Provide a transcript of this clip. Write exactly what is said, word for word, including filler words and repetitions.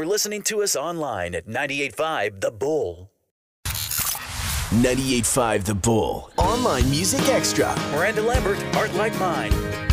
for listening to us online at ninety-eight point five The Bull. ninety-eight point five The Bull. Online Music Extra. Miranda Lambert, Heart Like Mine.